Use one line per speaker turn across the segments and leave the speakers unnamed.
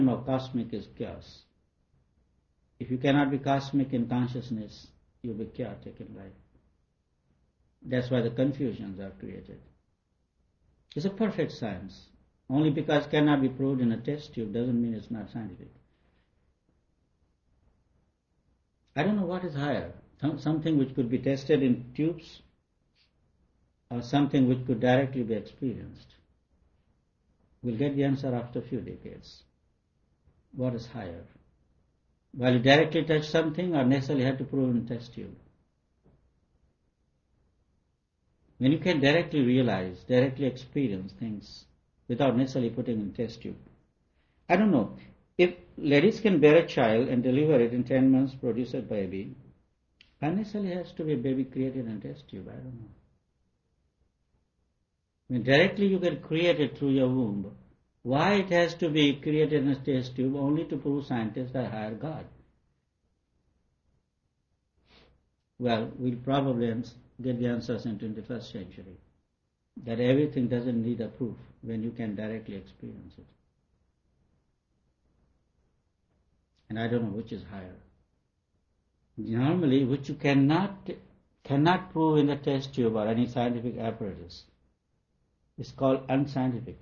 of cosmic is chaos. If you cannot be cosmic in consciousness, you'll be chaotic in life. That's why the confusions are created. It's a perfect science. Only because it cannot be proved in a test tube doesn't mean it's not scientific. I don't know what is higher. Something which could be tested in tubes or something which could directly be experienced. We'll get the answer after a few decades. What is higher? While you directly touch something or necessarily have to prove in a test tube? When you can directly realize, directly experience things without necessarily putting in a test tube. I don't know. If ladies can bear a child and deliver it in 10 months, produce a baby, unnecessarily has to be a baby created in a test tube. I don't know. When directly you can create it through your womb, why it has to be created in a test tube only to prove scientists are higher God? Well, we'll probably get the answers in 21st century. That everything doesn't need a proof when you can directly experience it. And I don't know which is higher. Normally, which you cannot prove in a test tube or any scientific apparatus, is called unscientific.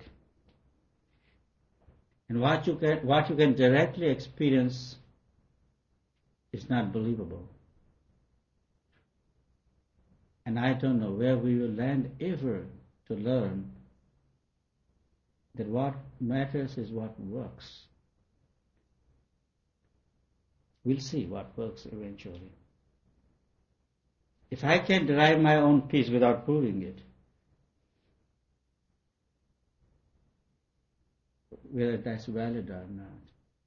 And what you can directly experience is not believable. And I don't know where we will land ever to learn that what matters is what works. We'll see what works eventually. If I can derive my own peace without proving it, whether that's valid or not.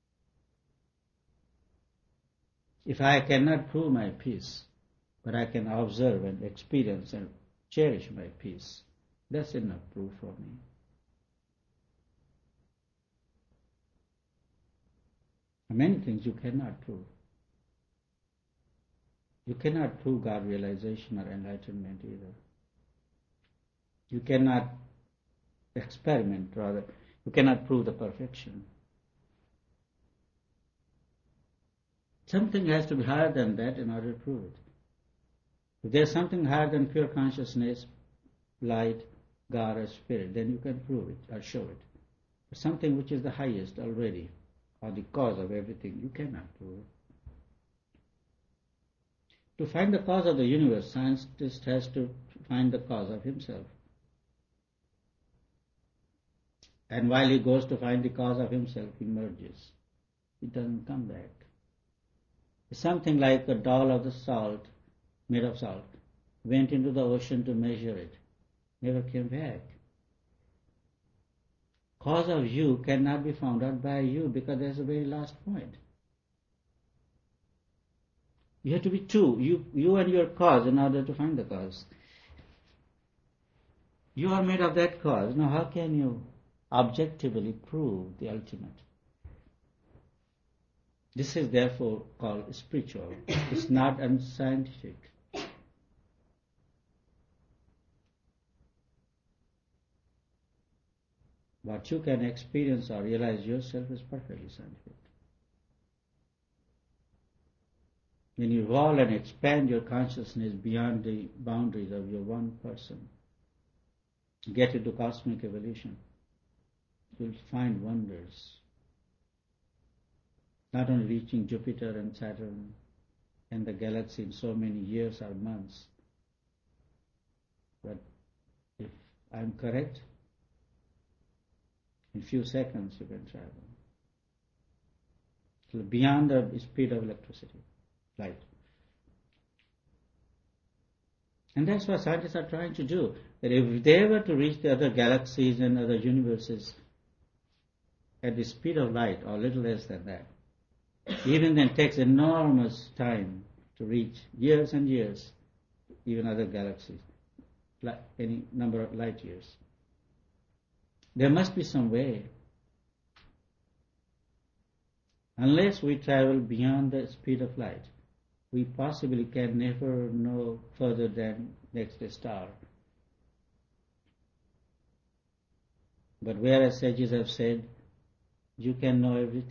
If I cannot prove my peace, but I can observe and experience and cherish my peace, that's enough proof for me. Many things you cannot prove. You cannot prove God realization or enlightenment either. You cannot experiment, rather. You cannot prove the perfection. Something has to be higher than that in order to prove it. If there's something higher than pure consciousness, light, God or spirit, then you can prove it or show it. But something which is the highest already, or the cause of everything, you cannot prove it. To find the cause of the universe, scientist has to find the cause of himself. And while he goes to find the cause of himself, he merges. He doesn't come back. It's something like a doll of the salt, made of salt, went into the ocean to measure it, never came back. Cause of you cannot be found out by you because that's the very last point. You have to be two, you and your cause, in order to find the cause. You are made of that cause. Now how can you objectively prove the ultimate? This is therefore called spiritual. It's not unscientific. What you can experience or realize yourself is perfectly scientific. When you evolve and expand your consciousness beyond the boundaries of your one person, get into cosmic evolution, you'll find wonders. Not only reaching Jupiter and Saturn and the galaxy in so many years or months, but if I'm correct, in few seconds you can travel. So beyond the speed of electricity, light. And that's what scientists are trying to do. That if they were to reach the other galaxies and other universes at the speed of light, or little less than that, even then it takes enormous time to reach, years and years, even other galaxies, any number of light years. There must be some way. Unless we travel beyond the speed of light, we possibly can never know further than next star. But whereas sages have said, you can know everything